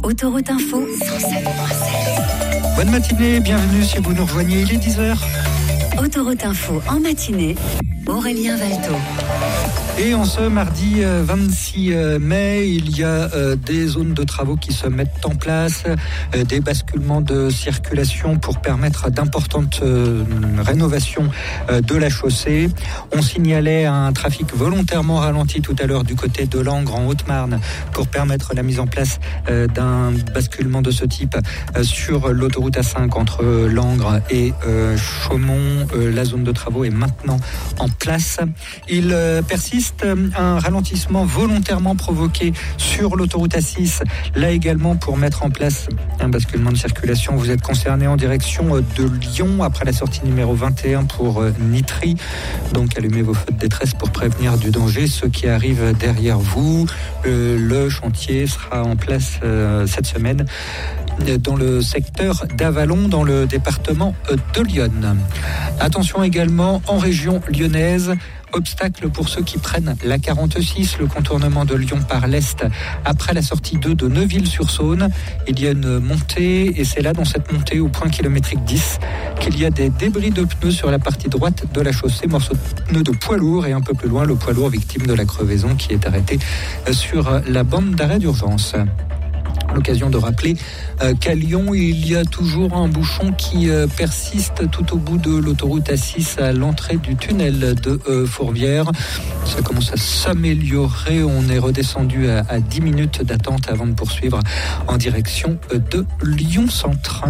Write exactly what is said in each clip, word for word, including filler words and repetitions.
Autoroute Info, cent sept virgule sept. Bonne matinée, bienvenue si vous nous rejoignez, il est dix heures. Autoroute Info en matinée, Aurélien Valto. Et en ce mardi vingt-six mai, il y a euh, des zones de travaux qui se mettent en place, euh, des basculements de circulation pour permettre d'importantes euh, rénovations euh, de la chaussée. On signalait un trafic volontairement ralenti tout à l'heure du côté de Langres en Haute-Marne pour permettre la mise en place euh, d'un basculement de ce type euh, sur l'autoroute A cinq entre Langres et euh, Chaumont. Euh, la zone de travaux est maintenant en place. Il euh, persiste un ralentissement volontairement provoqué sur l'autoroute A six, là également pour mettre en place un basculement de circulation. Vous êtes concerné en direction de Lyon après la sortie numéro vingt et un pour Nitry, donc allumez vos feux de détresse pour prévenir du danger ceux qui arrivent derrière vous. Euh, le chantier sera en place euh, cette semaine dans le secteur d'Avalon, dans le département de Lyon. Attention également en région lyonnaise, obstacle pour ceux qui prennent la quarante-six, le contournement de Lyon par l'Est, après la sortie deux de Neuville-sur-Saône. Il y a une montée, et c'est là, dans cette montée, au point kilométrique dix, qu'il y a des débris de pneus sur la partie droite de la chaussée, morceau de pneu de poids lourd, et un peu plus loin, le poids lourd victime de la crevaison qui est arrêté sur la bande d'arrêt d'urgence. L'occasion de rappeler euh, qu'à Lyon, il y a toujours un bouchon qui euh, persiste tout au bout de l'autoroute A six à l'entrée du tunnel de euh, Fourvière. Ça commence à s'améliorer. On est redescendu à, à dix minutes d'attente avant de poursuivre en direction euh, de Lyon-Centre.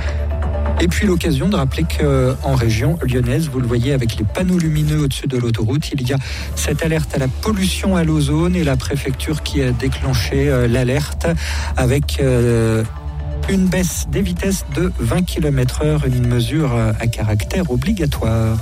Et puis l'occasion de rappeler qu'en région lyonnaise, vous le voyez avec les panneaux lumineux au-dessus de l'autoroute, il y a cette alerte à la pollution à l'ozone et la préfecture qui a déclenché euh, l'alerte avec euh, une baisse des vitesses de vingt kilomètres heure, une mesure euh, à caractère obligatoire.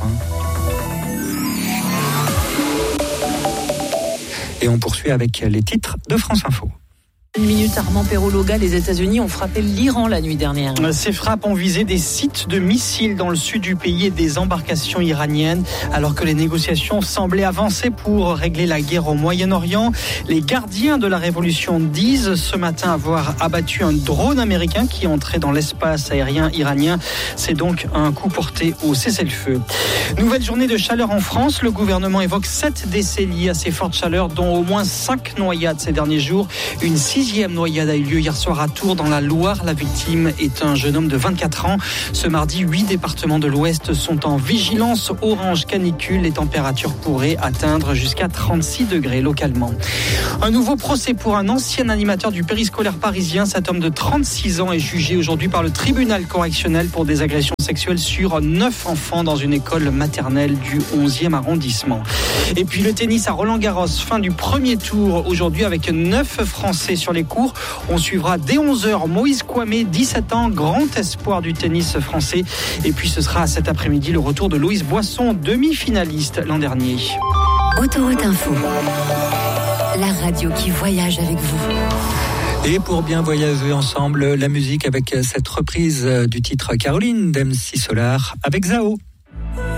Et on poursuit avec les titres de France Info. Une minute, Armand Perrologa, les États-Unis ont frappé l'Iran la nuit dernière. Ces frappes ont visé des sites de missiles dans le sud du pays et des embarcations iraniennes. Alors que les négociations semblaient avancer pour régler la guerre au Moyen-Orient, les gardiens de la révolution disent ce matin avoir abattu un drone américain qui entrait dans l'espace aérien iranien. C'est donc un coup porté au cessez-le-feu. Nouvelle journée de chaleur en France. Le gouvernement évoque sept décès liés à ces fortes chaleurs, dont au moins cinq noyades ces derniers jours. Une sixième noyade a eu lieu hier soir à Tours dans la Loire. La victime est un jeune homme de vingt-quatre ans. Ce mardi, huit départements de l'Ouest sont en vigilance orange canicule. Les températures pourraient atteindre jusqu'à trente-six degrés localement. Un nouveau procès pour un ancien animateur du périscolaire parisien. Cet homme de trente-six ans est jugé aujourd'hui par le tribunal correctionnel pour des agressions sexuelles sur neuf enfants dans une école maternelle du onzième arrondissement. Et puis le tennis à Roland-Garros, fin du premier tour aujourd'hui avec neuf Français sur les cours. On suivra dès onze heures Moïse Kouamé, dix-sept ans, grand espoir du tennis français. Et puis ce sera cet après-midi le retour de Loïs Boisson, demi-finaliste l'an dernier. Autoroute Info, la radio qui voyage avec vous. Et pour bien voyager ensemble, la musique avec cette reprise du titre Caroline d'M C Solar avec Zao.